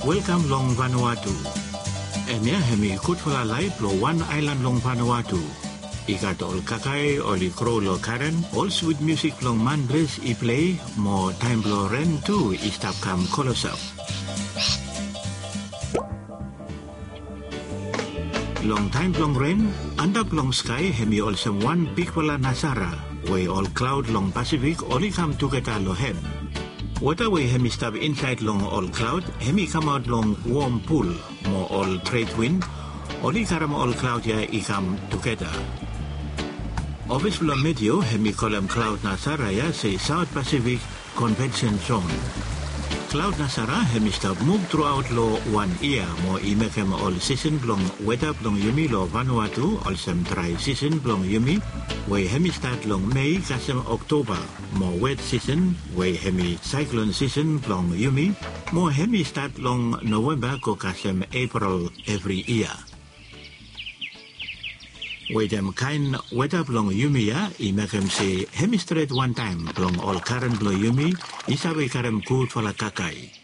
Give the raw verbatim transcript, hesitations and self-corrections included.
Welcome long Vanuatu. Enya hemi kutfala live lo one island long Vanuatu. Ikat ol kakai oli crow lo Karen, all sweet music long mandres I play, mo time lo ren tu istap kam kolosap. Long time long rain, andap long sky hemi also one pikpala nasara, way all cloud long Pacific only come together lo hen. Water way hemi stop inside long all cloud, hemi come out long warm pool, more all trade wind, only karam all cloud ya I come together. Obvious long medio hemi column cloud nasara ya say South Pacific Convention Zone. Cloud nasara hemi stop move throughout lo one year, more I make him all season long weather long yumi lo Vanuatu, also dry season long yumi, way hemi start long May kasem October, more wet season, way hemi cyclone season long yumi, more hemi start long November ko kasem April every year. Way them kind weather long yumi ya, I make him say hemi straight one time long all current lo yumi, isabe karem cool for la kakai.